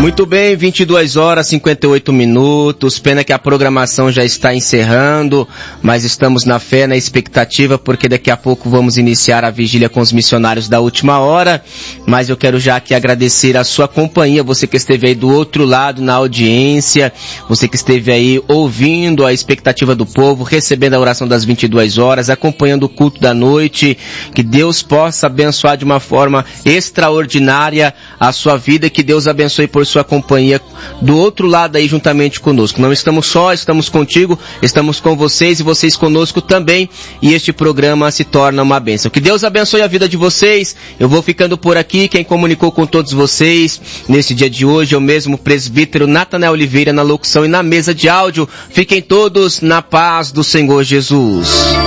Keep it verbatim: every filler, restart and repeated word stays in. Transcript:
Muito bem, vinte e duas horas e cinquenta e oito minutos, pena que a programação já está encerrando, mas estamos na fé, na expectativa, porque daqui a pouco vamos iniciar a vigília com os missionários da última hora, mas eu quero já aqui agradecer a sua companhia, você que esteve aí do outro lado na audiência, você que esteve aí ouvindo a expectativa do povo, recebendo a oração das vinte e duas horas, acompanhando o culto da noite, que Deus possa abençoar de uma forma extraordinária a sua vida, que Deus abençoe por sua companhia do outro lado aí juntamente conosco. Não estamos só, estamos contigo, estamos com vocês e vocês conosco também, e este programa se torna uma bênção. Que Deus abençoe a vida de vocês. Eu vou ficando por aqui. Quem comunicou com todos vocês nesse dia de hoje é o mesmo presbítero Natanael Oliveira na locução e na mesa de áudio. Fiquem todos na paz do Senhor Jesus.